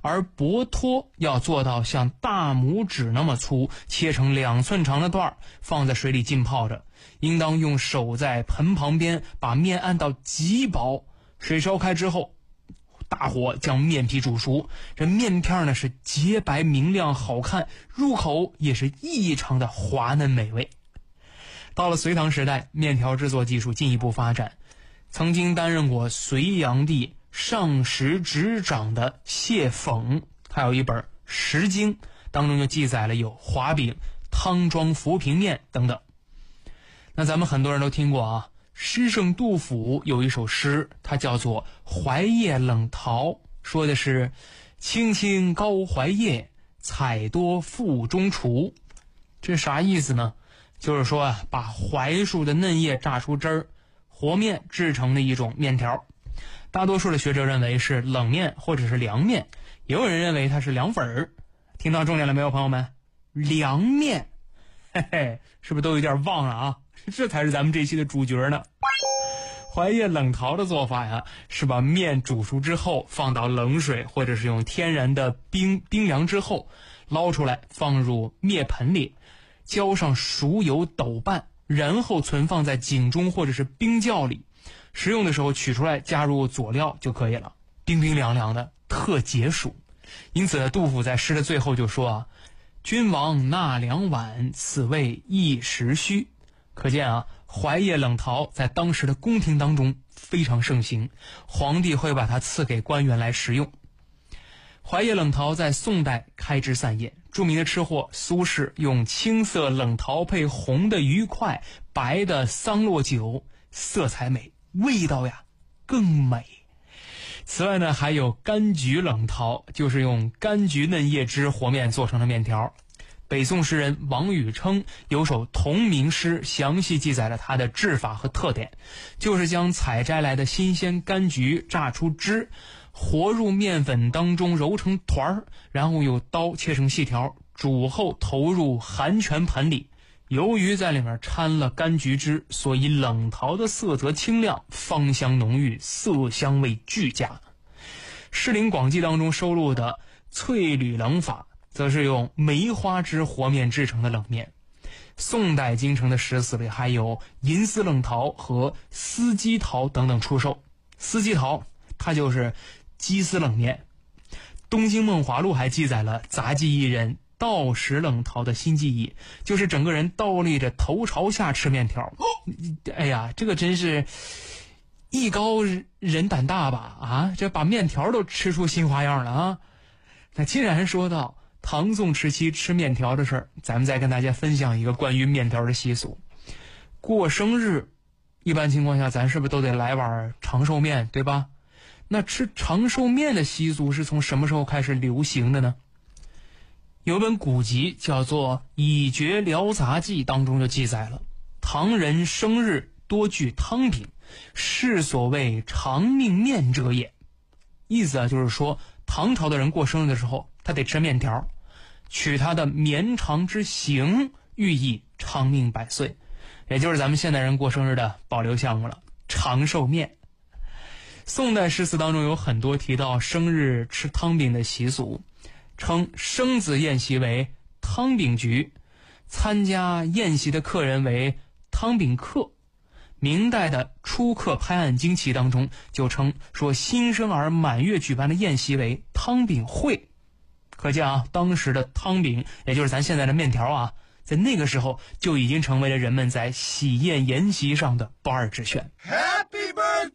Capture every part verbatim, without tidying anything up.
而薄托要做到像大拇指那么粗，切成两寸长的段，放在水里浸泡着。应当用手在盆旁边把面按到极薄，水烧开之后，大火将面皮煮熟，这面片呢是洁白明亮好看，入口也是异常的滑嫩美味。到了隋唐时代，面条制作技术进一步发展，曾经担任过隋炀帝上食执掌的谢讽，他有一本《食经》，当中就记载了有滑饼、汤庄浮萍面等等。那咱们很多人都听过啊，诗圣杜甫有一首诗，它叫做《怀叶冷桃》，说的是青青高怀叶，采多腹中雏。这啥意思呢？就是说啊，把槐树的嫩叶榨出汁儿，和面制成的一种面条。大多数的学者认为是冷面或者是凉面，也有人认为它是凉粉儿。听到重点了没有，朋友们？凉面，嘿嘿，是不是都有点忘了啊？这才是咱们这期的主角呢。怀叶冷桃的做法呀，是把面煮熟之后放到冷水或者是用天然的冰冰凉之后捞出来，放入面盆里，浇上熟油抖拌，然后存放在井中或者是冰窖里。食用的时候取出来加入佐料就可以了，冰冰凉凉的，特解暑。因此呢，杜甫在诗的最后就说啊，君王纳两碗，此谓一时虚。可见啊，怀叶冷桃在当时的宫廷当中非常盛行，皇帝会把它赐给官员来食用。怀叶冷桃在宋代开枝散叶，著名的吃货苏轼用青色冷桃配红的鱼块、白的桑洛酒，色彩美，味道呀更美。此外呢，还有柑橘冷桃，就是用柑橘嫩叶汁和面做成的面条。北宋诗人王禹偁有首同名诗，详细记载了它的制法和特点，就是将采摘来的新鲜柑橘榨出汁，和入面粉当中揉成团儿，然后用刀切成细条，煮后投入寒泉盆里。由于在里面掺了柑橘汁，所以冷桃的色泽清亮，芳香浓郁，色香味俱佳。诗林广记当中收录的翠缕冷法，则是用梅花汁和面制成的冷面。宋代京城的食肆里还有银丝冷桃和丝鸡桃等等出售。丝鸡桃它就是鸡丝冷面。东京梦华录还记载了杂技艺人倒食冷桃的新技艺，就是整个人倒立着头朝下吃面条。哎呀，这个真是艺高人胆大吧啊，这把面条都吃出新花样了啊。那既然说到唐宋时期吃面条的事儿，咱们再跟大家分享一个关于面条的习俗。过生日一般情况下咱是不是都得来碗长寿面，对吧？那吃长寿面的习俗是从什么时候开始流行的呢？有本古籍叫做《以绝辽杂记》，当中就记载了唐人生日多具汤饼，是所谓长命面者也。意思啊，就是说唐朝的人过生日的时候他得吃面条，取他的绵长之形，寓意长命百岁，也就是咱们现代人过生日的保留项目了，长寿面。宋代诗词当中有很多提到生日吃汤饼的习俗，称生子宴席为汤饼局，参加宴席的客人为汤饼客。明代的初刻拍案惊奇当中就称说新生儿满月举办的宴席为汤饼会。可见啊，当时的汤饼也就是咱现在的面条啊，在那个时候就已经成为了人们在喜宴筵席上的不二之选。 Happy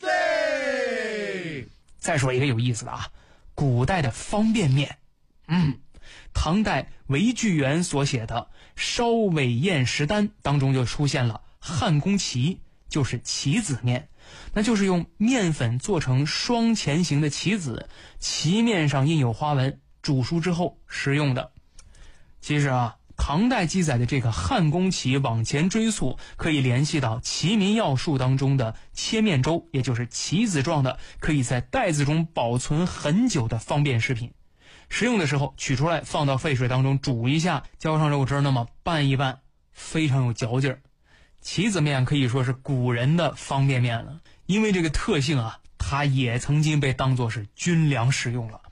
birthday！ 再说一个有意思的啊，古代的方便面。嗯，唐代韦巨源所写的《烧尾宴食单》当中就出现了汉宫旗，就是棋子面，那就是用面粉做成双前形的棋子，棋面上印有花纹，煮熟之后食用的。其实啊，唐代记载的这个汉宫棋往前追溯，可以联系到《齐民要术》当中的切面粥，也就是棋子状的，可以在袋子中保存很久的方便食品。食用的时候取出来放到沸水当中煮一下，浇上肉汁，那么拌一拌，非常有嚼劲儿。棋子面可以说是古人的方便面了，因为这个特性啊，它也曾经被当作是军粮食用了。